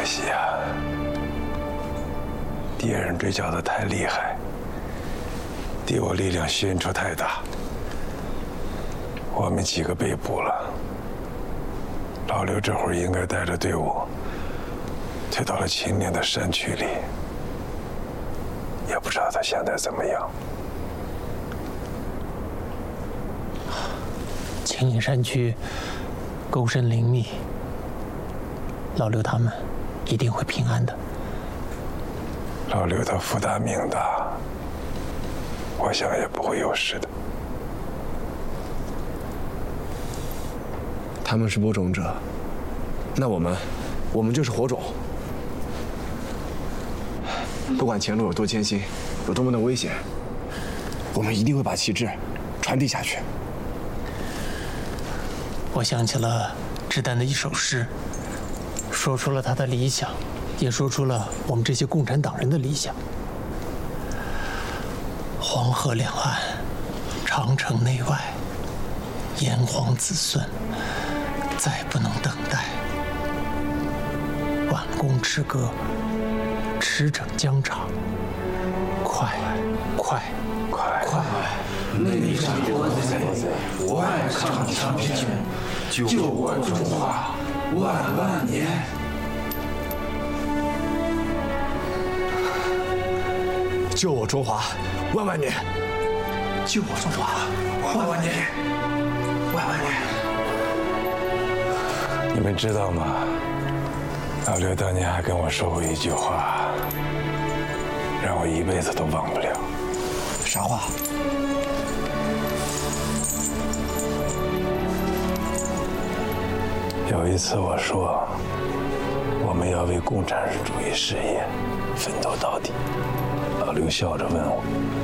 可惜啊，敌人追剿的太厉害，敌我力量悬殊太大，我们几个被捕了。老刘这会儿应该带着队伍退到了秦岭的山区里，也不知道他现在怎么样。 秦岭山区沟深林密，老刘他们一定会平安的。 老刘他福大命大，我想也不会有事的。 他们是播种者，那我们就是火种。不管前路有多艰辛，有多么的危险，我们一定会把旗帜传递下去。 我想起了志丹的一首诗，说出了他的理想，也说出了我们这些共产党人的理想。黄河两岸，长城内外，炎黄子孙再不能等待。挽弓持歌，驰骋疆场，快！ 内战国贼，外抗强权，救我中华万年！ 救我中华万年！ 救我中华万年！ 你们知道吗？老刘当年还跟我说过一句话，让我一辈子都忘不了。 啥话？ 有一次我说，我们要为共产主义事业奋斗到底。老刘笑着问我，